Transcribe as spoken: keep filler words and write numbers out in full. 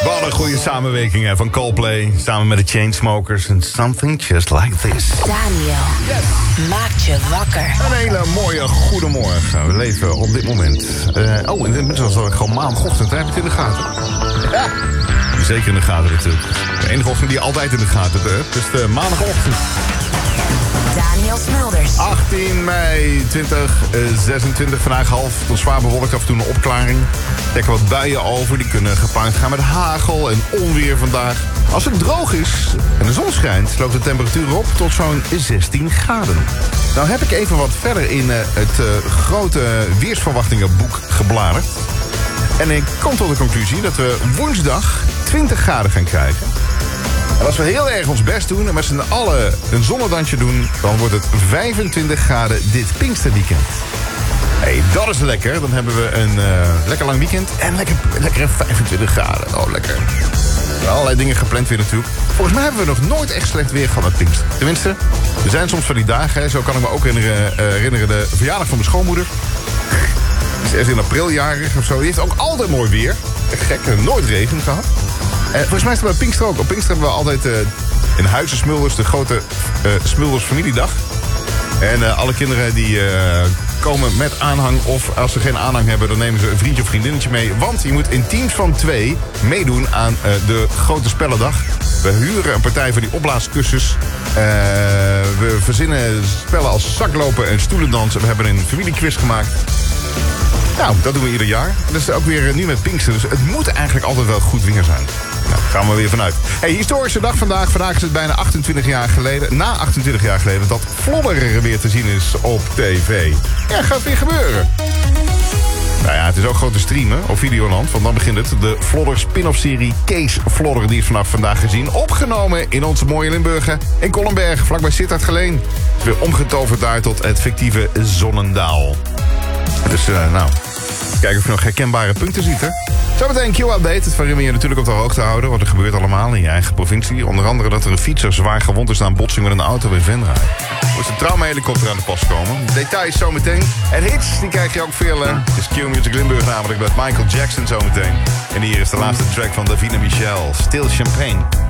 Wat een goede samenwerking hè, van Coldplay samen met de Chainsmokers en Something Just Like This. Daniel, yes. Maakt je wakker. Een hele mooie goedemorgen. We leven op dit moment. Uh, oh, en dit was gewoon maandagochtend. Hè? Heb je het in de gaten? Ja. Zeker in de gaten natuurlijk. De enige ochtend die je altijd in de gaten hebt. Dus de maandagochtend. Daniel Smulders. achttien mei tweeduizend zesentwintig. Vandaag half tot zwaar bewolkt. Af en toe een opklaring. Er trekken wat buien over. Die kunnen gepaard gaan met hagel en onweer vandaag. Als het droog is en de zon schijnt, loopt de temperatuur op tot zo'n zestien graden. Nou heb ik even wat verder in uh, het uh, grote weersverwachtingenboek gebladerd. En ik kom tot de conclusie dat we woensdag twintig graden gaan krijgen. En als we heel erg ons best doen en met z'n allen een zonnedansje doen, dan wordt het vijfentwintig graden dit Pinksterweekend. Hé, hey, dat is lekker. Dan hebben we een uh, lekker lang weekend en lekker, lekkere vijfentwintig graden. Oh, lekker. Allerlei dingen gepland weer natuurlijk. Volgens mij hebben we nog nooit echt slecht weer gehad met Pinkster. Tenminste, er zijn soms van die dagen. Hè. Zo kan ik me ook herinneren, uh, herinneren de verjaardag van mijn schoonmoeder. Die is eerst in april jarig of zo. Die heeft ook altijd mooi weer. Echt gek, nooit regen gehad. En volgens mij is het bij Pinkster ook. Op Pinkster hebben we altijd uh, in Huizen Smulders de grote uh, Smulders familiedag. En uh, alle kinderen die uh, komen met aanhang, of als ze geen aanhang hebben, dan nemen ze een vriendje of vriendinnetje mee. Want je moet in teams van twee meedoen aan uh, de grote spellendag. We huren een partij van die opblaaskussens. Uh, we verzinnen spellen als zaklopen en stoelendansen. We hebben een familiequiz gemaakt. Nou, dat doen we ieder jaar. Dat is ook weer nu met Pinkster. Dus het moet eigenlijk altijd wel goed weer zijn. Nou, gaan we weer vanuit. Hey, historische dag vandaag. Vandaag is het bijna achtentwintig jaar geleden. Na achtentwintig jaar geleden dat Vlodder weer te zien is op tv. Ja, gaat weer gebeuren. Nou ja, het is ook groot te streamen op Videoland. Want dan begint het. De Vlodder spin-off-serie Kees Vlodder. Die is vanaf vandaag gezien. Opgenomen in onze mooie Limburgen. In Kollenberg, vlakbij Sittard Geleen. Is weer omgetoverd daar tot het fictieve Zonnendaal. Dus, uh, nou... Kijken of je nog herkenbare punten ziet, hè? Zometeen Q-update, waarin we je natuurlijk op de hoogte houden. Wat er gebeurt allemaal in je eigen provincie. Onder andere dat er een fietser zwaar gewond is na een botsing met een auto in Venray. Er moest een traumahelikopter aan de pas komen. Details zometeen. En hits, die krijg je ook veel. Het is Q-Music Limburg namelijk met Michael Jackson zometeen. En hier is de laatste track van Davina Michel, Still Champagne.